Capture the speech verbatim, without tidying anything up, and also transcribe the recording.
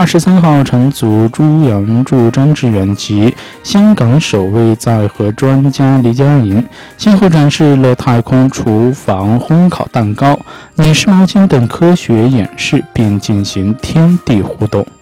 十三号乘组朱杨柱、张志远及香港首位载荷专家黎佳莹，先后展示了太空厨房烘烤蛋糕、女士毛巾等科学演示，并进行天地互动。